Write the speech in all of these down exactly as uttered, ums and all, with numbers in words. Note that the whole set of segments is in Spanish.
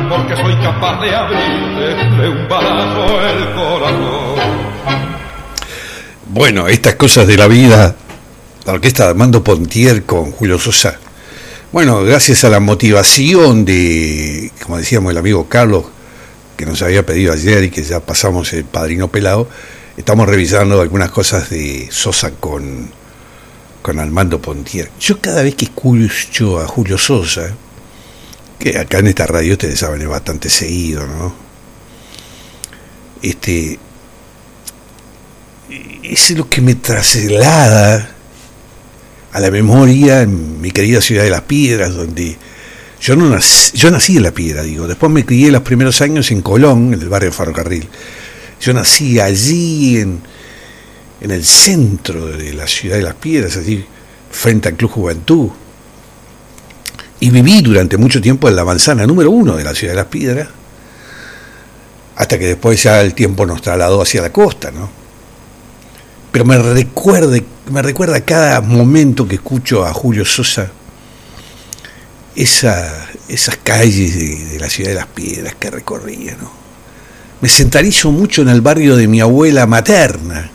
porque soy capaz de abrirte de un balazo el corazón. Bueno, estas cosas de la vida, la orquesta de Armando Pontier con Julio Sosa. Bueno, gracias a la motivación de, como decíamos, el amigo Carlos, que nos había pedido ayer y que ya pasamos el Padrino Pelado, estamos revisando algunas cosas de Sosa con, con Armando Pontier. Yo cada vez que escucho a Julio Sosa, que acá en esta radio ustedes saben es bastante seguido, ¿no? Este, es lo que me traslada a la memoria en mi querida ciudad de Las Piedras, donde yo no nací, yo nací en La Piedra, digo, después me crié los primeros años en Colón, en el barrio Ferrocarril. Yo nací allí en, en el centro de la ciudad de Las Piedras, allí frente al Club Juventud, y viví durante mucho tiempo en la manzana número uno de la ciudad de Las Piedras, hasta que después ya el tiempo nos trasladó hacia la costa, ¿no? Pero me recuerda, me recuerda cada momento que escucho a Julio Sosa, esa, esas calles de, de la ciudad de Las Piedras que recorría, ¿no? Me centralizo mucho en el barrio de mi abuela materna,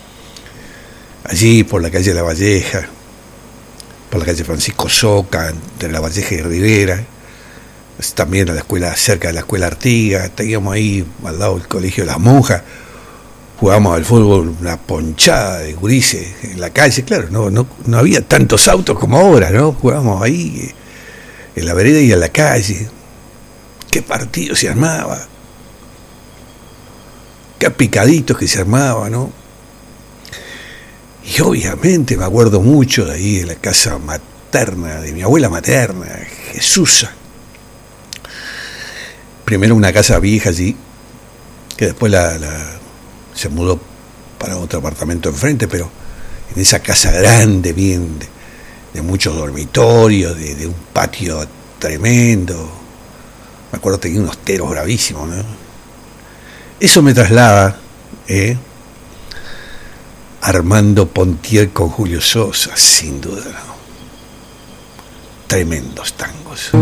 allí por la calle La Valleja, por la calle Francisco Soca, entre La Valleja y Rivera, también a la escuela, cerca de la escuela Artigas, teníamos ahí al lado del colegio de las monjas, jugábamos al fútbol, una ponchada de gurises en la calle, claro, no, no, no había tantos autos como ahora, ¿no? Jugábamos ahí en la vereda y en la calle, qué partido se armaba, qué picaditos que se armaba, ¿no? Y obviamente me acuerdo mucho de ahí, de la casa materna, de mi abuela materna, Jesusa. Primero una casa vieja allí, que después la, la, se mudó para otro apartamento enfrente, pero en esa casa grande, bien, de, de muchos dormitorios, de, de un patio tremendo. Me acuerdo que tenía unos teros bravísimos, ¿no? Eso me traslada, ¿eh? Armando Pontier con Julio Sosa, sin duda, ¿no? Tremendos tangos.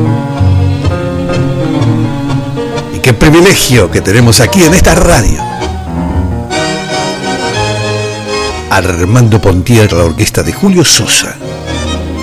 Y qué privilegio que tenemos aquí en esta radio. Armando Pontier, la orquesta de Julio Sosa.